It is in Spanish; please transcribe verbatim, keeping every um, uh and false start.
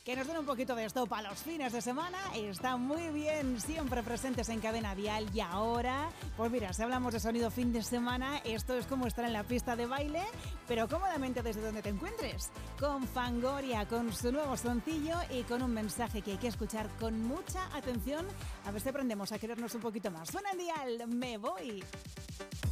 que nos den un poquito de esto para los fines de semana. Está muy bien, siempre presentes en Cadena Dial. Y ahora, pues mira, si hablamos de sonido fin de semana, esto es como estar en la pista de baile, pero cómodamente desde donde te encuentres, con Fangoria, con su nuevo sencillo y con un mensaje que hay que escuchar con mucha atención, a ver si aprendemos a querernos un poquito más. Suena el dial, me voy.